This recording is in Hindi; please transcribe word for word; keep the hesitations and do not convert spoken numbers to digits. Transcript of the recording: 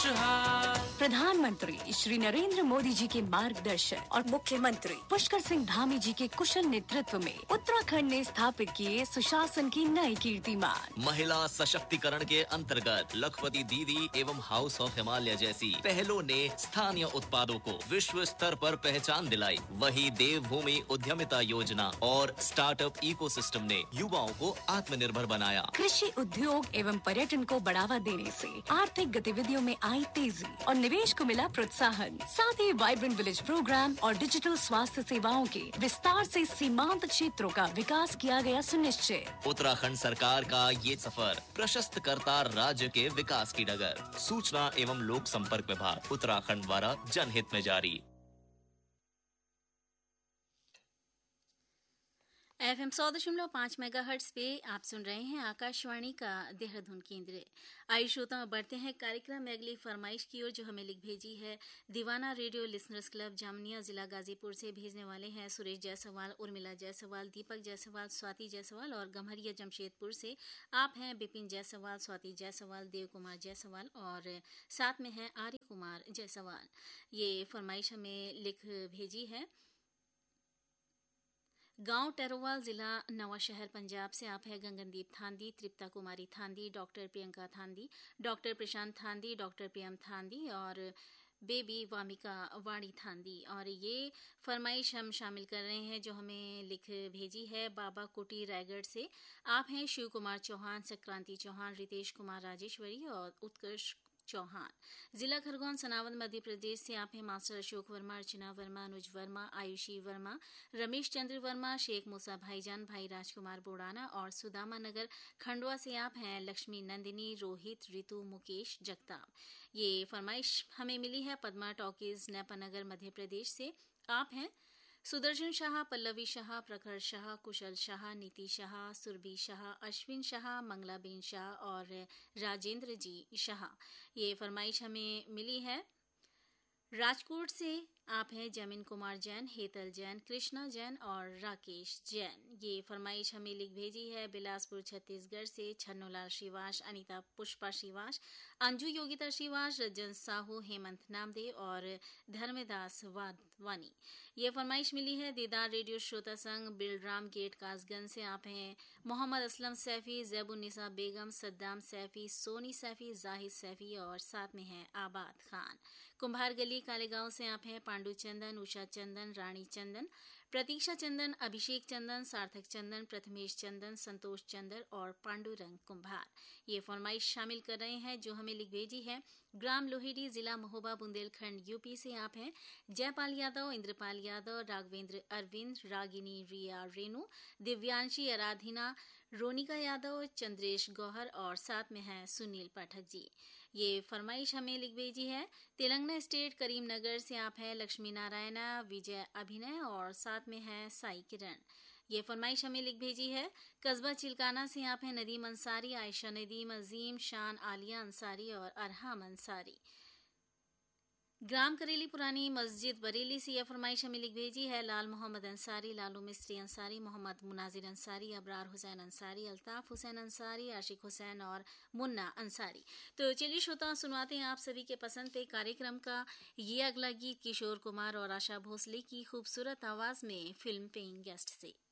खुशहाल। प्रधानमंत्री श्री नरेंद्र मोदी जी के मार्गदर्शन और मुख्यमंत्री पुष्कर सिंह धामी जी के कुशल नेतृत्व में उत्तराखंड ने स्थापित किए सुशासन की नई कीर्तिमान। महिला सशक्तिकरण के अंतर्गत लखपति दीदी एवं हाउस ऑफ हिमालय जैसी पहलों ने स्थानीय उत्पादों को विश्व स्तर पर पहचान दिलाई। वही देवभूमि उद्यमिता योजना और स्टार्टअप इकोसिस्टम ने युवाओं को आत्मनिर्भर बनाया। कृषि उद्योग एवं पर्यटन को बढ़ावा देने से आर्थिक गतिविधियों में आई तेजी और निवेश को मिला प्रोत्साहन। साथ ही वाइब्रेंट विलेज प्रोग्राम और डिजिटल स्वास्थ्य सेवाओं के विस्तार से सीमांत क्षेत्रों का विकास किया गया सुनिश्चित। उत्तराखंड सरकार का ये सफर प्रशस्त करता राज्य के विकास की डगर। सूचना एवं लोक संपर्क विभाग उत्तराखंड द्वारा जनहित में जारी। एफ एम सौ दशमलव पाँच मेगा हर्ट्स पे आप सुन रहे हैं आकाशवाणी का देहरादून केंद्र। आइए श्रोता बढ़ते हैं कार्यक्रम में अगली फरमाइश की ओर, जो हमें लिख भेजी है दीवाना रेडियो लिसनर्स क्लब जामनिया जिला गाजीपुर से। भेजने वाले हैं सुरेश जायसवाल, उर्मिला जायसवाल, दीपक जायसवाल, स्वाति जायसवाल और गम्हरिया जमशेदपुर से। आप हैं बिपिन जायसवाल, स्वाति जायसवाल, देव कुमार जायसवाल और साथ में हैं आर्य कुमार जायसवाल। ये फरमाइश हमें लिख भेजी है गांव टेरोवाल जिला नवा शहर पंजाब से। आप है गगनदीप थांदी, तृप्ता कुमारी थांदी, डॉक्टर प्रियंका थांदी, डॉक्टर प्रशांत थांदी, डॉक्टर प्रियम थांदी और बेबी वामिका वाणी थांदी। और ये फरमाइश हम शामिल कर रहे हैं जो हमें लिख भेजी है बाबा कोटी रायगढ़ से। आप हैं शिव कुमार चौहान, संक्रांति चौहान, रितेश कुमार राजेश्वरी और उत्कर्ष चौहान। जिला खरगोन सनावद मध्य प्रदेश से। आप हैं मास्टर अशोक वर्मा, अर्चना वर्मा, अनुज वर्मा, आयुषी वर्मा, रमेश चंद्र वर्मा, शेख मूसा भाईजान, भाई राजकुमार बोड़ाना और सुदामा नगर खंडवा से। आप हैं लक्ष्मी नंदिनी, रोहित, रितु, मुकेश जगताप। ये फरमाइश हमें मिली है पद्मा टॉकीज नेपानगर मध्य प्रदेश से। आप हैं सुदर्शन शाह, पल्लवी शाह, प्रखर शाह, कुशल शाह, नीति शाह, सुरभि शाह, अश्विन शाह, मंगलाबेन शाह और राजेंद्र जी शाह। ये फरमाइश हमें मिली है राजकोट से। आप हैं जमीन कुमार जैन, हेतल जैन, कृष्णा जैन और राकेश जैन। ये फरमाइश हमें लिख भेजी है बिलासपुर छत्तीसगढ़ से। छन्नूलाल श्रीवास, अनीता पुष्पा श्रीवास, अंजू योगिता श्रीवास, रजन साहू, हेमंत नामदे और धर्मदास वाधवानी। ये फरमाइश मिली है दीदार रेडियो श्रोता संघ बिलराम गेट कासगंज से। आप हैं मोहम्मद असलम सैफी, जैबुन्निसा बेगम, सद्दाम सैफी, सोनी सैफी, जाहिद सैफी और साथ में है आबाद खान। कुम्भार गली कालेगांव से। आप हैं पांडु चंदन, उषा चंदन, रानी चंदन, प्रतीक्षा चंदन, अभिषेक चंदन, सार्थक चंदन, प्रथमेश चंदन, संतोष चंदन और पांडुरंग कुम्भार। ये फरमाइश शामिल कर रहे हैं जो हमें लिख भेजी है ग्राम लोहेडी, जिला महोबा, बुंदेलखंड, यूपी से। आप हैं जयपाल यादव, इंद्रपाल यादव, राघवेंद्र अरविंद, रागिनी रिया रेणु, दिव्यांशी आराधना, रोनिका यादव, चंद्रेश गौहर और साथ में है सुनील पाठक जी। ये फरमाइश हमें लिख भेजी है तेलंगाना स्टेट करीमनगर से। आप है लक्ष्मी नारायणा, विजय अभिनय और साथ में है साई किरण। ये फरमाइश हमें लिख भेजी है कस्बा चिलकाना से। आप हैं नदीम अंसारी, आयशा नदीम, अजीम शान, आलिया अंसारी और अरहाम अंसारी। ग्राम करेली पुरानी मस्जिद बरेली से। यह फरमाइश हमें लिख भेजी है लाल मोहम्मद अंसारी, लालू मिस्त्री अंसारी, मोहम्मद मुनाजिर अंसारी, अबरार हुसैन अंसारी, अल्ताफ हुसैन अंसारी, आशिक हुसैन और मुन्ना अंसारी। तो चलिए श्रोता सुनवाते हैं आप सभी के पसंद पे कार्यक्रम का ये अगला गीत किशोर कुमार और आशा भोसले की खूबसूरत आवाज में फिल्म पेइंग गेस्ट से।